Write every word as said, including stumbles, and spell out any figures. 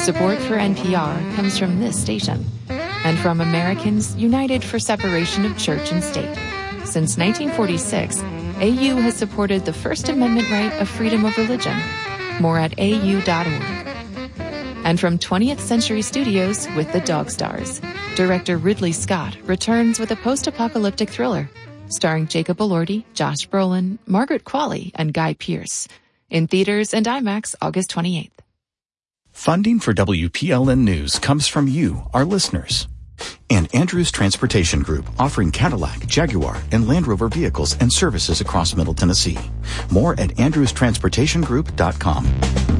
Support for N P R comes from this station and from Americans United for Separation of Church and State. Since nineteen forty-six, A U has supported the First Amendment right of freedom of religion. More at A U dot org. And from twentieth Century Studios with The Dog Stars, director Ridley Scott returns with a post-apocalyptic thriller starring Jacob Elordi, Josh Brolin, Margaret Qualley, and Guy Pearce. In theaters and IMAX August twenty-eighth. Funding for W P L N News comes from you, our listeners. And Andrews Transportation Group, offering Cadillac, Jaguar, and Land Rover vehicles and services across Middle Tennessee. More at andrews transportation group dot com.